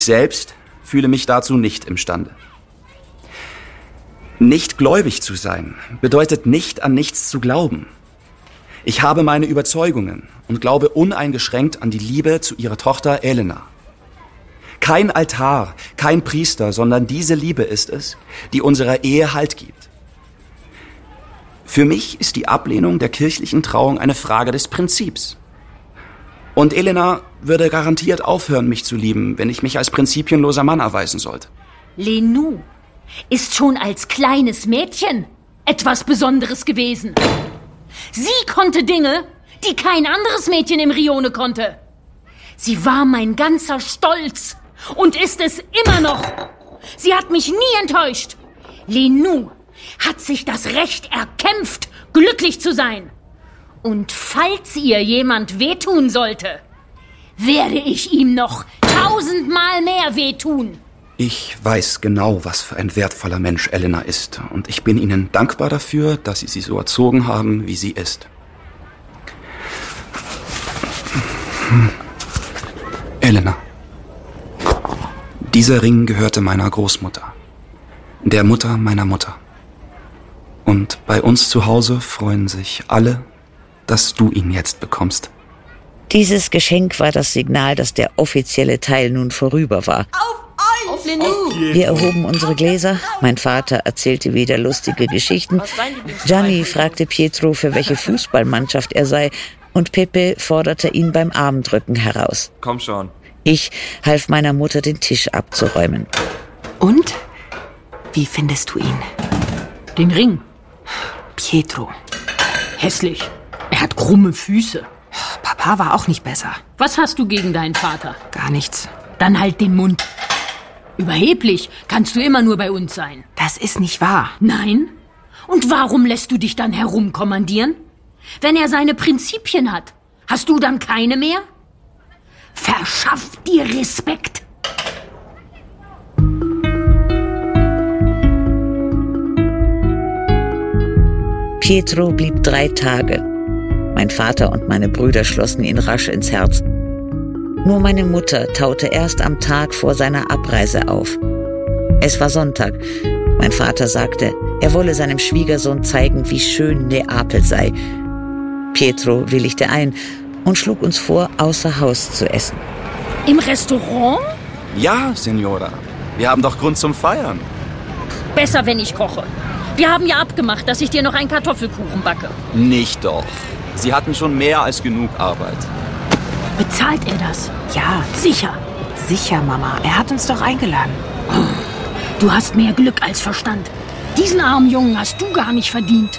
Selbst fühle mich dazu nicht imstande. Nicht gläubig zu sein bedeutet nicht an nichts zu glauben. Ich habe meine Überzeugungen und glaube uneingeschränkt an die Liebe zu ihrer Tochter Elena. Kein Altar, kein Priester, sondern diese Liebe ist es, die unserer Ehe Halt gibt. Für mich ist die Ablehnung der kirchlichen Trauung eine Frage des Prinzips. Und Elena würde garantiert aufhören, mich zu lieben, wenn ich mich als prinzipienloser Mann erweisen sollte. Lenou ist schon als kleines Mädchen etwas Besonderes gewesen. Sie konnte Dinge, die kein anderes Mädchen im Rione konnte. Sie war mein ganzer Stolz und ist es immer noch. Sie hat mich nie enttäuscht. Lenou hat sich das Recht erkämpft, glücklich zu sein. Und falls ihr jemand wehtun sollte, werde ich ihm noch 1000-mal mehr wehtun. Ich weiß genau, was für ein wertvoller Mensch Elena ist. Und ich bin Ihnen dankbar dafür, dass Sie sie so erzogen haben, wie sie ist. Elena. Dieser Ring gehörte meiner Großmutter. Der Mutter meiner Mutter. Und bei uns zu Hause freuen sich alle, dass du ihn jetzt bekommst. Dieses Geschenk war das Signal, dass der offizielle Teil nun vorüber war. Auf Lenou! Wir erhoben unsere Gläser. Mein Vater erzählte wieder lustige Geschichten. Gianni fragte Pietro, für welche Fußballmannschaft er sei. Und Pepe forderte ihn beim Armdrücken heraus. Komm schon. Ich half meiner Mutter, den Tisch abzuräumen. Und? Wie findest du ihn? Den Ring. Pietro. Hässlich. Er hat krumme Füße. Papa war auch nicht besser. Was hast du gegen deinen Vater? Gar nichts. Dann halt den Mund. Überheblich kannst du immer nur bei uns sein. Das ist nicht wahr. Nein? Und warum lässt du dich dann herumkommandieren? Wenn er seine Prinzipien hat, hast du dann keine mehr? Verschaff dir Respekt. Pietro blieb 3 Tage. Mein Vater und meine Brüder schlossen ihn rasch ins Herz. Nur meine Mutter taute erst am Tag vor seiner Abreise auf. Es war Sonntag. Mein Vater sagte, er wolle seinem Schwiegersohn zeigen, wie schön Neapel sei. Pietro willigte ein und schlug uns vor, außer Haus zu essen. Im Restaurant? Ja, Signora. Wir haben doch Grund zum Feiern. Besser, wenn ich koche. Wir haben ja abgemacht, dass ich dir noch einen Kartoffelkuchen backe. Nicht doch. Sie hatten schon mehr als genug Arbeit. Bezahlt er das? Ja, Sicher. sicher, Mama. Er hat uns doch eingeladen. Du hast mehr Glück als Verstand. Diesen armen Jungen hast du gar nicht verdient.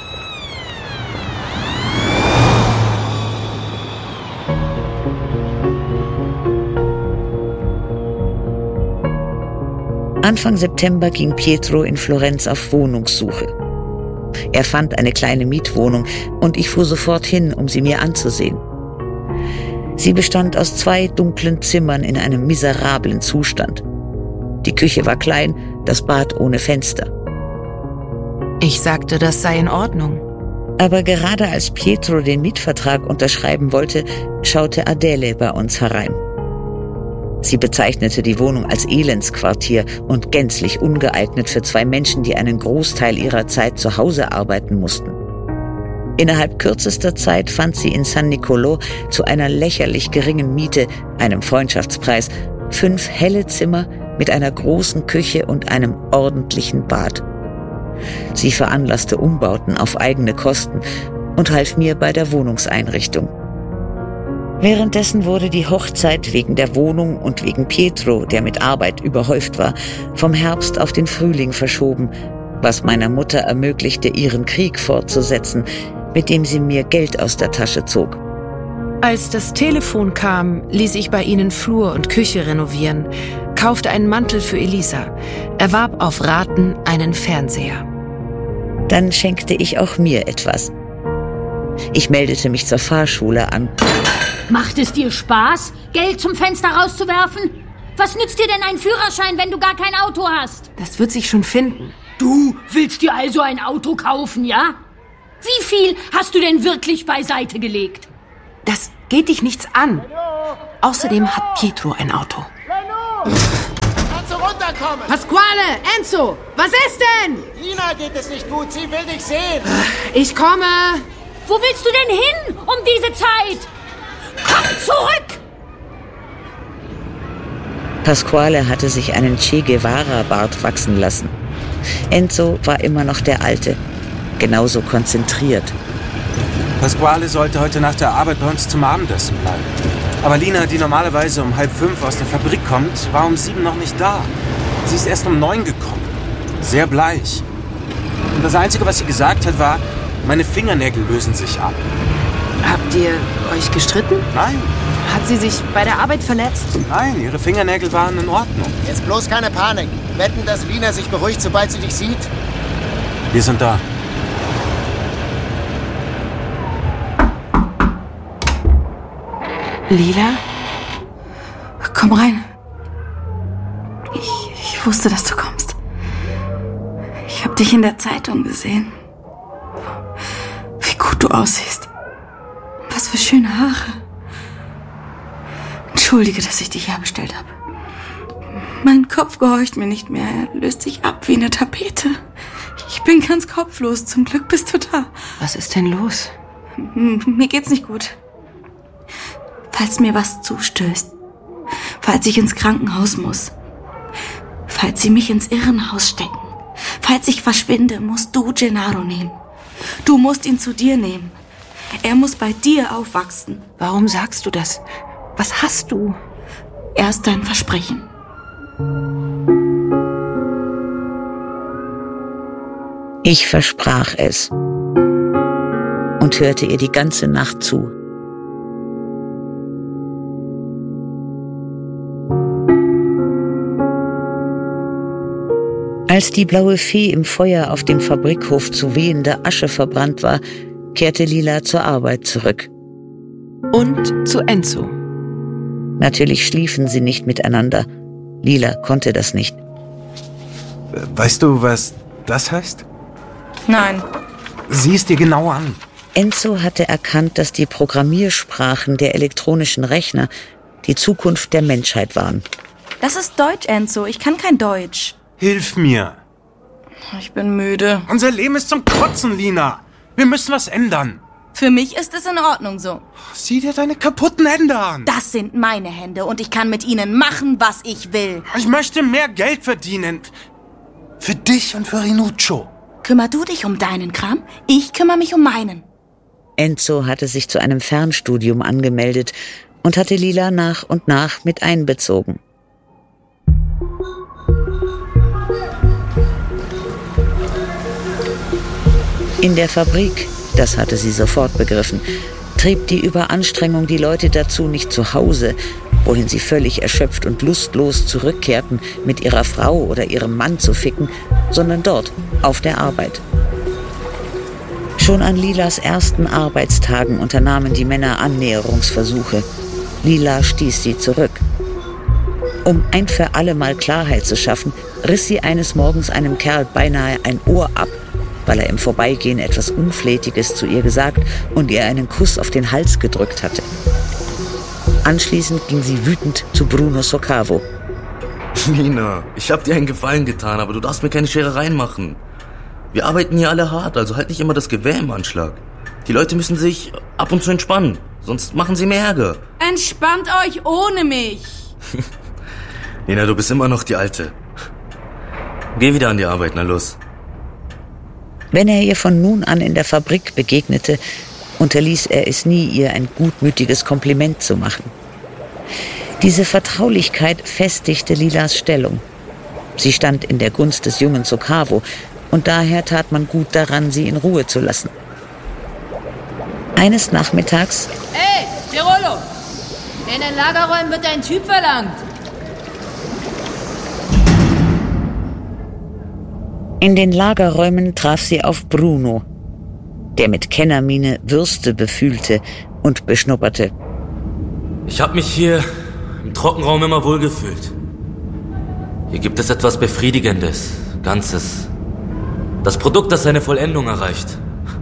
Anfang September ging Pietro in Florenz auf Wohnungssuche. Er fand eine kleine Mietwohnung und ich fuhr sofort hin, um sie mir anzusehen. Sie bestand aus 2 dunklen Zimmern in einem miserablen Zustand. Die Küche war klein, das Bad ohne Fenster. Ich sagte, das sei in Ordnung. Aber gerade als Pietro den Mietvertrag unterschreiben wollte, schaute Adele bei uns herein. Sie bezeichnete die Wohnung als Elendsquartier und gänzlich ungeeignet für 2 Menschen, die einen Großteil ihrer Zeit zu Hause arbeiten mussten. Innerhalb kürzester Zeit fand sie in San Niccolò zu einer lächerlich geringen Miete, einem Freundschaftspreis, 5 helle Zimmer mit einer großen Küche und einem ordentlichen Bad. Sie veranlasste Umbauten auf eigene Kosten und half mir bei der Wohnungseinrichtung. Währenddessen wurde die Hochzeit wegen der Wohnung und wegen Pietro, der mit Arbeit überhäuft war, vom Herbst auf den Frühling verschoben, was meiner Mutter ermöglichte, ihren Krieg fortzusetzen, mit dem sie mir Geld aus der Tasche zog. Als das Telefon kam, ließ ich bei ihnen Flur und Küche renovieren, kaufte einen Mantel für Elisa, erwarb auf Raten einen Fernseher. Dann schenkte ich auch mir etwas. Ich meldete mich zur Fahrschule an. Macht es dir Spaß, Geld zum Fenster rauszuwerfen? Was nützt dir denn ein Führerschein, wenn du gar kein Auto hast? Das wird sich schon finden. Du willst dir also ein Auto kaufen, ja? Wie viel hast du denn wirklich beiseite gelegt? Das geht dich nichts an. Außerdem hat Pietro ein Auto. kommen! Pasquale, Enzo, was ist denn? Lina geht es nicht gut, sie will dich sehen! Ich komme. Wo willst du denn hin um diese Zeit? Komm zurück! Pasquale hatte sich einen Che Guevara-Bart wachsen lassen. Enzo war immer noch der Alte, genauso konzentriert. Pasquale sollte heute nach der Arbeit bei uns zum Abendessen bleiben. Aber Lina, die normalerweise um 4:30 aus der Fabrik kommt, war um 7 noch nicht da. Sie ist erst um 9 gekommen. Sehr bleich. Und das Einzige, was sie gesagt hat, war, meine Fingernägel lösen sich ab. Habt ihr euch gestritten? Nein, Hat sie sich bei der Arbeit verletzt? nein, ihre Fingernägel waren in Ordnung. Jetzt bloß keine Panik. Wetten, dass Lina sich beruhigt, sobald sie dich sieht? Wir sind da. Lila? Komm rein. Ich wusste, dass du kommst. Ich habe dich in der Zeitung gesehen. Wie gut du aussiehst. Was für schöne Haare. Entschuldige, dass ich dich herbestellt habe. Mein Kopf gehorcht mir nicht mehr. Er löst sich ab wie eine Tapete. Ich bin ganz kopflos. Zum Glück bist du da. Was ist denn los? Mir geht's nicht gut. Falls mir was zustößt. Falls ich ins Krankenhaus muss. Falls sie mich ins Irrenhaus stecken. Falls ich verschwinde, musst du Gennaro nehmen. Du musst ihn zu dir nehmen. Er muss bei dir aufwachsen. Warum sagst du das? Was hast du? Erst dein Versprechen. Ich versprach es und hörte ihr die ganze Nacht zu. Als die blaue Fee im Feuer auf dem Fabrikhof zu wehender Asche verbrannt war, kehrte Lila zur Arbeit zurück. Und zu Enzo. Natürlich schliefen sie nicht miteinander. Lila konnte das nicht. Weißt du, was das heißt? Nein. Sieh es dir genau an. Enzo hatte erkannt, dass die Programmiersprachen der elektronischen Rechner die Zukunft der Menschheit waren. Das ist Deutsch, Enzo. Ich kann kein Deutsch. Hilf mir. Ich bin müde. Unser Leben ist zum Kotzen, Lina. Wir müssen was ändern. Für mich ist es in Ordnung so. Sieh dir deine kaputten Hände an. Das sind meine Hände und ich kann mit ihnen machen, was ich will. Ich möchte mehr Geld verdienen. Für dich und für Rinuccio. Kümmer du dich um deinen Kram, ich kümmere mich um meinen. Enzo hatte sich zu einem Fernstudium angemeldet und hatte Lila nach und nach mit einbezogen. In der Fabrik, das hatte sie sofort begriffen, trieb die Überanstrengung die Leute dazu, nicht zu Hause, wohin sie völlig erschöpft und lustlos zurückkehrten, mit ihrer Frau oder ihrem Mann zu ficken, sondern dort, auf der Arbeit. Schon an Lilas ersten Arbeitstagen unternahmen die Männer Annäherungsversuche. Lila stieß sie zurück. Um ein für alle Mal Klarheit zu schaffen, riss sie eines Morgens einem Kerl beinahe ein Ohr ab, weil er im Vorbeigehen etwas Unflätiges zu ihr gesagt und ihr einen Kuss auf den Hals gedrückt hatte. Anschließend ging sie wütend zu Bruno Soccavo. Lina, ich hab dir einen Gefallen getan, aber du darfst mir keine Scherereien machen. Wir arbeiten hier alle hart, also halt nicht immer das Gewehr im Anschlag. Die Leute müssen sich ab und zu entspannen, sonst machen sie mehr Ärger. Entspannt euch ohne mich. Lina, du bist immer noch die Alte. Geh wieder an die Arbeit, na los. Wenn er ihr von nun an in der Fabrik begegnete, unterließ er es nie, ihr ein gutmütiges Kompliment zu machen. Diese Vertraulichkeit festigte Lilas Stellung. Sie stand in der Gunst des jungen Soccavo und daher tat man gut daran, sie in Ruhe zu lassen. Eines Nachmittags... Hey, Gerolo! In den Lagerräumen wird ein Typ verlangt. In den Lagerräumen traf sie auf Bruno, der mit Kennermiene Würste befühlte und beschnupperte. Ich habe mich hier im Trockenraum immer wohlgefühlt. Hier gibt es etwas Befriedigendes, Ganzes. Das Produkt, das seine Vollendung erreicht.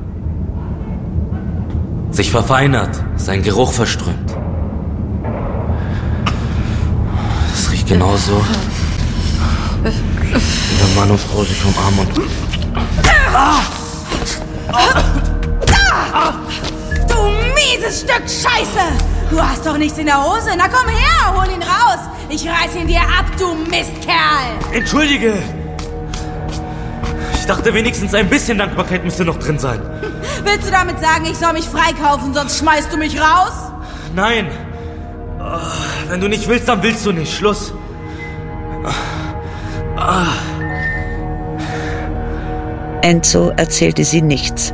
Sich verfeinert, seinen Geruch verströmt. Es riecht genauso, Wenn Mann und Frau sich umarmen und... Du mieses Stück Scheiße! Du hast doch nichts in der Hose. Na komm her, hol ihn raus. Ich reiß ihn dir ab, du Mistkerl. Entschuldige! Ich dachte, wenigstens ein bisschen Dankbarkeit müsste noch drin sein. Willst du damit sagen, ich soll mich freikaufen, sonst schmeißt du mich raus? Nein! Wenn du nicht willst, dann willst du nicht. Schluss. Enzo erzählte sie nichts.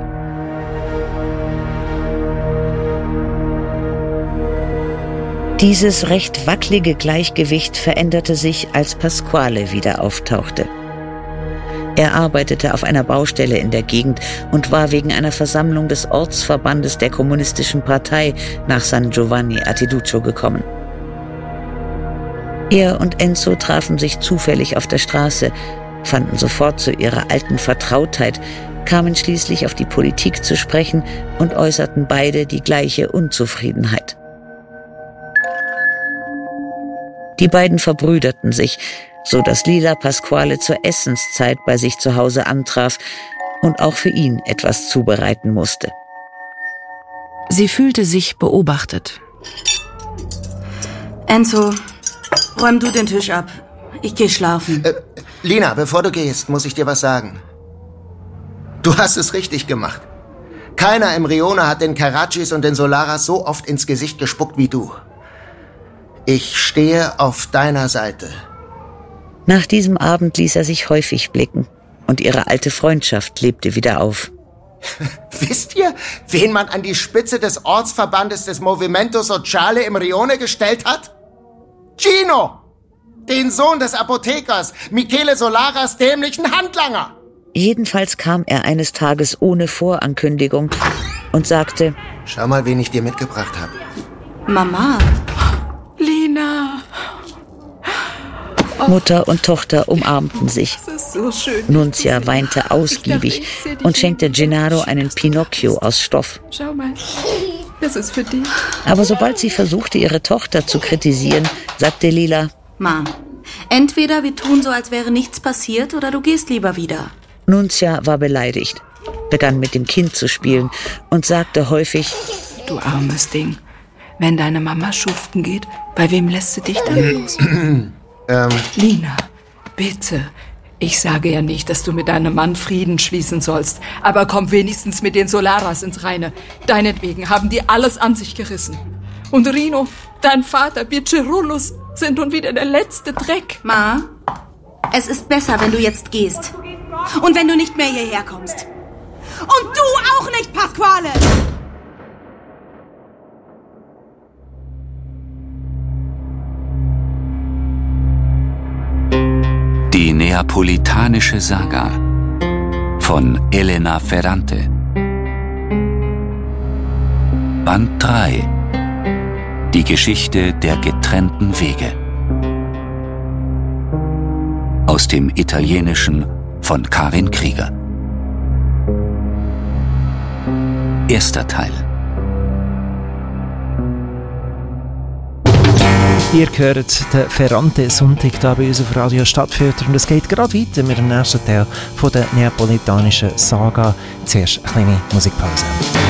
Dieses recht wackelige Gleichgewicht veränderte sich, als Pasquale wieder auftauchte. Er arbeitete auf einer Baustelle in der Gegend und war wegen einer Versammlung des Ortsverbandes der Kommunistischen Partei nach San Giovanni a Teduccio gekommen. Er und Enzo trafen sich zufällig auf der Straße, fanden sofort zu ihrer alten Vertrautheit, kamen schließlich auf die Politik zu sprechen und äußerten beide die gleiche Unzufriedenheit. Die beiden verbrüderten sich, so dass Lila Pasquale zur Essenszeit bei sich zu Hause antraf und auch für ihn etwas zubereiten musste. Sie fühlte sich beobachtet. Enzo, räum du den Tisch ab. Ich geh schlafen. Lina, bevor du gehst, muss ich dir was sagen. Du hast es richtig gemacht. Keiner im Rione hat den Caraccis und den Solaras so oft ins Gesicht gespuckt wie du. Ich stehe auf deiner Seite. Nach diesem Abend ließ er sich häufig blicken und ihre alte Freundschaft lebte wieder auf. Wisst ihr, wen man an die Spitze des Ortsverbandes des Movimento Sociale im Rione gestellt hat? Gino! Den Sohn des Apothekers, Michele Solaras dämlichen Handlanger! Jedenfalls kam er eines Tages ohne Vorankündigung und sagte: Schau mal, wen ich dir mitgebracht habe. Mama. Lina. Mutter und Tochter umarmten sich. Das ist so schön. Nunzia weinte ausgiebig und schenkte Gennaro einen Pinocchio aus Stoff. Schau mal, das ist für dich. Aber sobald sie versuchte, ihre Tochter zu kritisieren, sagte Lila: Ma, entweder wir tun so, als wäre nichts passiert, oder du gehst lieber wieder. Nunzia war beleidigt, begann mit dem Kind zu spielen und sagte häufig: Du armes Ding. Wenn deine Mama schuften geht, bei wem lässt sie dich dann los? Lina, bitte. Ich sage ja nicht, dass du mit deinem Mann Frieden schließen sollst, aber komm wenigstens mit den Solaras ins Reine. Deinetwegen haben die alles an sich gerissen. Und Rino, dein Vater, Bicirulus, sind nun wieder der letzte Dreck. Ma, es ist besser, wenn du jetzt gehst. Und wenn du nicht mehr hierher kommst. Und du auch nicht, Pasquale! Die neapolitanische Saga von Elena Ferrante. Band 3. Die Geschichte der getrennten Wege. Aus dem Italienischen von Karin Krieger. Erster Teil. Ihr hört den Ferrante Sonntag hier bei uns auf Radio Stadtfilter und es geht gerade weiter mit dem nächsten Teil von der neapolitanischen Saga. Zuerst eine kleine Musikpause.